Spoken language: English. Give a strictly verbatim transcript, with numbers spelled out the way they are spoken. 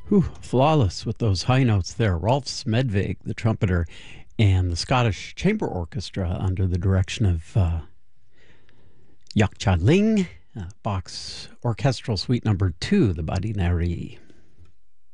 Whew, flawless with those high notes there. Rolf Smedvig, the trumpeter, and the Scottish Chamber Orchestra under the direction of uh, Yak Cha Ling, uh, Bach's Orchestral Suite Number Two, the Badinari.